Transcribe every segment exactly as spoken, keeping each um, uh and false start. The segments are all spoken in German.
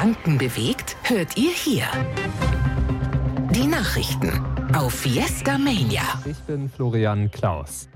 Franken bewegt, hört ihr hier. Die Nachrichten auf Fiesta Mania. Ich bin Florian Klaus.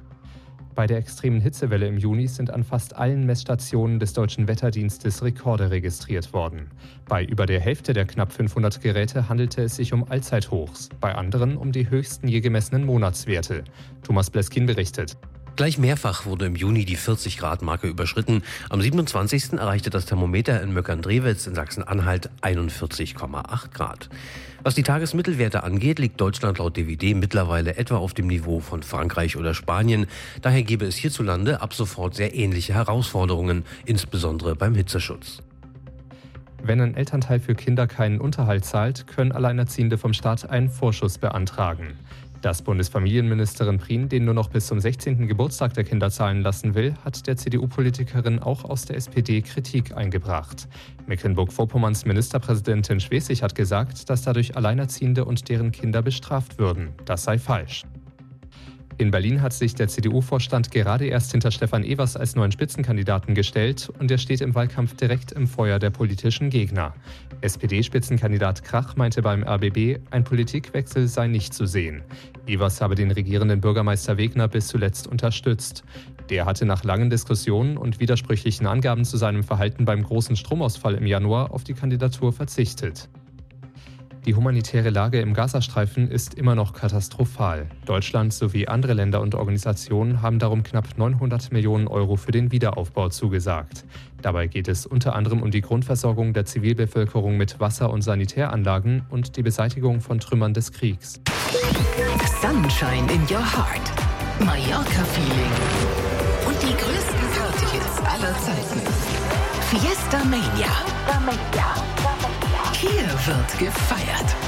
Bei der extremen Hitzewelle im Juni sind an fast allen Messstationen des Deutschen Wetterdienstes Rekorde registriert worden. Bei über der Hälfte der knapp fünfhundert Geräte handelte es sich um Allzeithochs, bei anderen um die höchsten je gemessenen Monatswerte. Thomas Bleskin berichtet. Gleich mehrfach wurde im Juni die vierzig-Grad-Marke überschritten. Am siebenundzwanzigsten erreichte das Thermometer in Möckern-Drewitz in Sachsen-Anhalt einundvierzig Komma acht Grad. Was die Tagesmittelwerte angeht, liegt Deutschland laut D W D mittlerweile etwa auf dem Niveau von Frankreich oder Spanien. Daher gäbe es hierzulande ab sofort sehr ähnliche Herausforderungen, insbesondere beim Hitzeschutz. Wenn ein Elternteil für Kinder keinen Unterhalt zahlt, können Alleinerziehende vom Staat einen Vorschuss beantragen. Dass Bundesfamilienministerin Prien den nur noch bis zum sechzehnten Geburtstag der Kinder zahlen lassen will, hat der C D U-Politikerin auch aus der S P D Kritik eingebracht. Mecklenburg-Vorpommerns Ministerpräsidentin Schwesig hat gesagt, dass dadurch Alleinerziehende und deren Kinder bestraft würden. Das sei falsch. In Berlin hat sich der C D U-Vorstand gerade erst hinter Stefan Evers als neuen Spitzenkandidaten gestellt und er steht im Wahlkampf direkt im Feuer der politischen Gegner. S P D-Spitzenkandidat Krach meinte beim R B B, ein Politikwechsel sei nicht zu sehen. Evers habe den regierenden Bürgermeister Wegner bis zuletzt unterstützt. Der hatte nach langen Diskussionen und widersprüchlichen Angaben zu seinem Verhalten beim großen Stromausfall im Januar auf die Kandidatur verzichtet. Die humanitäre Lage im Gazastreifen ist immer noch katastrophal. Deutschland sowie andere Länder und Organisationen haben darum knapp neunhundert Millionen Euro für den Wiederaufbau zugesagt. Dabei geht es unter anderem um die Grundversorgung der Zivilbevölkerung mit Wasser- und Sanitäranlagen und die Beseitigung von Trümmern des Kriegs. Sunshine in your heart. Mallorca-Feeling. Und die größten Partyhits aller Zeiten. Fiesta Mania. Hier wird gefeiert.